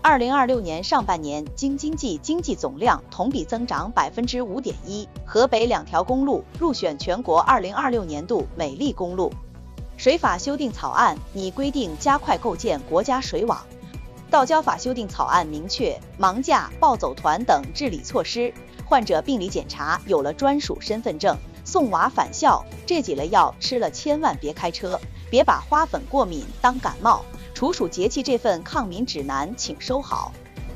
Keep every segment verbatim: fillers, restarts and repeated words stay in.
二零二六年上半年，京津冀经济总量同比增长百分之五点一，河北两条公路入选全国二零二六年度美丽公路。水法修订草案拟规定加快构建国家水网。道交法修订草案明确盲驾、暴走团等治理措施，患者病理检查有了专属身份证，送娃返校这几类药吃了千万别开车，别把花粉过敏当感冒。处暑节气这份抗敏指南请收好。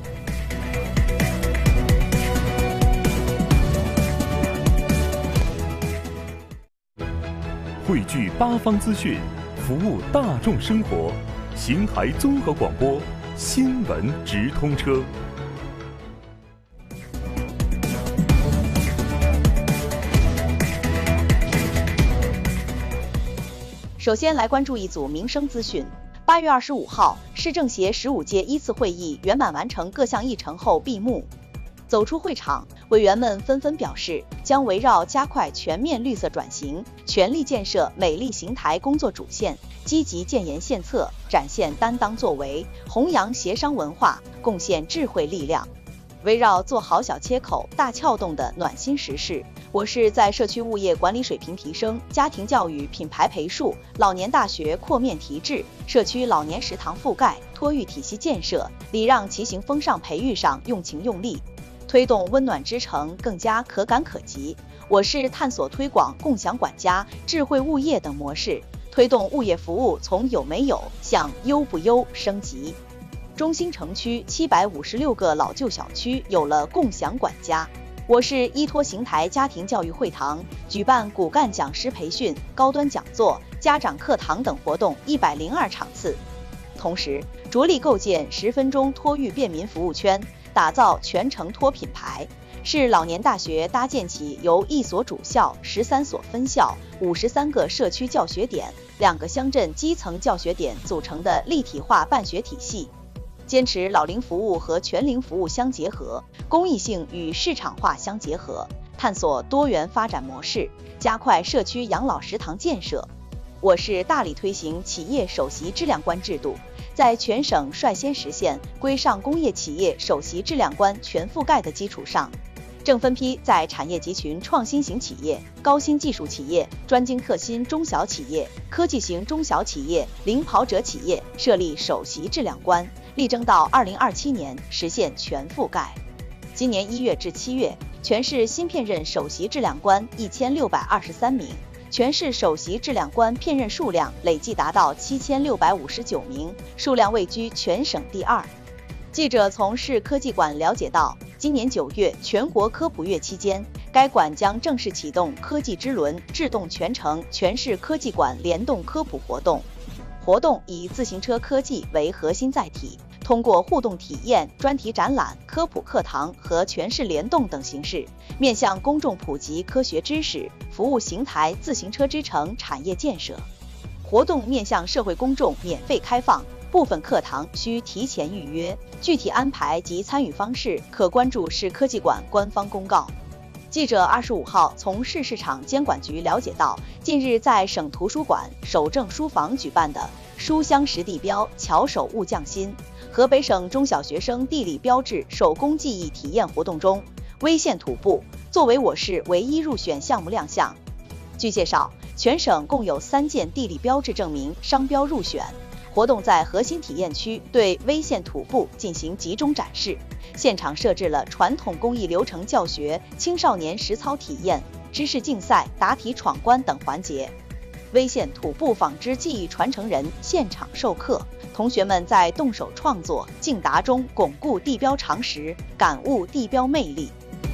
汇聚八方资讯，服务大众生活，邢台综合广播新闻直通车。 首先来关注一组民生资讯。八月二十五号，市政协十五届一次会议圆满完成各项议程后闭幕。走出会场，委员们纷纷表示，将围绕加快全面绿色转型，全力建设美丽邢台工作主线，积极建言献策，展现担当作为，弘扬协商文化，贡献智慧力量。围绕做好小切口、大撬动的暖心时事，我市在社区物业管理水平提升、家庭教育品牌培树、老年大学扩面提质、社区老年食堂覆盖、托育体系建设、礼让骑行风尚培育上用情用力，推动温暖之城更加可感可及。我市探索推广共享管家、智慧物业等模式，推动物业服务从有没有向优不优升级。中心城区七百五十六个老旧小区有了共享管家。我市依托邢台家庭教育会堂举办骨干讲师培训、高端讲座、家长课堂等活动一百零二场次，同时着力构建十分钟托育便民服务圈，打造全程托品牌。市老年大学搭建起由一所主校、十三所分校、五十三个社区教学点、两个乡镇基层教学点组成的立体化办学体系。坚持老龄服务和全龄服务相结合，公益性与市场化相结合，探索多元发展模式，加快社区养老食堂建设。我市大力推行企业首席质量关制度，在全省率先实现规上工业企业首席质量关全覆盖的基础上，正分批在产业集群创新型企业、高新技术企业、专精特新中小企业、科技型中小企业、领跑者企业设立首席质量关，力争到二零二七年实现全覆盖。今年一月至七月，全市新聘任首席质量官一千六百二十三名，全市首席质量官聘任数量累计达到七千六百五十九名，数量位居全省第二。记者从市科技馆了解到，今年九月全国科普月期间，该馆将正式启动科技之轮制动全程全市科技馆联动科普活动。活动以自行车科技为核心载体，通过互动体验、专题展览、科普课堂和全市联动等形式，面向公众普及科学知识，服务邢台自行车之城产业建设。活动面向社会公众免费开放，部分课堂需提前预约，具体安排及参与方式可关注市科技馆官方公告。记者二十五号从市市场监管局了解到，近日在省图书馆、守正书房举办的书香识地标、巧手物匠心河北省中小学生地理标志手工技艺体验活动中，微线土布作为我市唯一入选项目亮相。据介绍，全省共有三件地理标志证明商标入选。活动在核心体验区对微线土布进行集中展示，现场设置了传统工艺流程教学、青少年实操体验、知识竞赛、答题闯关等环节。微线土布纺织技艺传承人现场授课，同学们在动手创作、竞答中巩固地标常识，感悟地标魅力。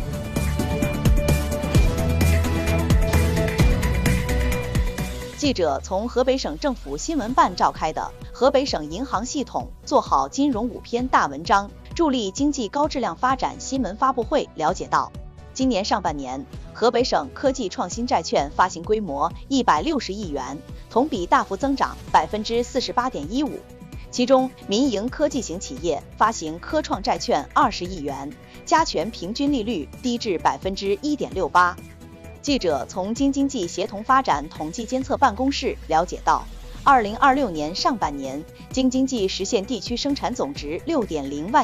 记者从河北省政府新闻办召开的河北省银行系统做好金融五篇大文章，助力经济高质量发展新闻发布会了解到，今年上半年，河北省科技创新债券发行规模一百六十亿元，同比大幅增长百分之四十八点一五。其中，民营科技型企业发行科创债券二十亿元，加权平均利率低至百分之一点六八。记者从京津冀协同发展统计监测办公室了解到，二零二六年上半年，京津冀实现地区生产总值六点零万